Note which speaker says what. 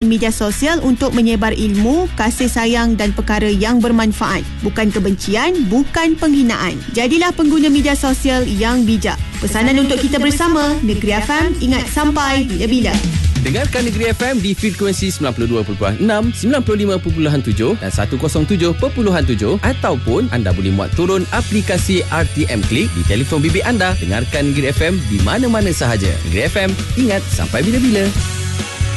Speaker 1: media sosial untuk menyebar ilmu, kasih sayang dan perkara yang bermanfaat. Bukan kebencian, bukan penghinaan. Jadilah pengguna media sosial yang bijak. Pesanan untuk kita bersama, Negeri FM, ingat sampai bila-bila.
Speaker 2: Dengarkan Negeri FM di frekuensi 92.6, 95.7 dan 107.7 ataupun anda boleh muat turun aplikasi RTM Klik di telefon bimbit anda. Dengarkan Negeri FM di mana-mana sahaja. Negeri FM, ingat sampai bila-bila.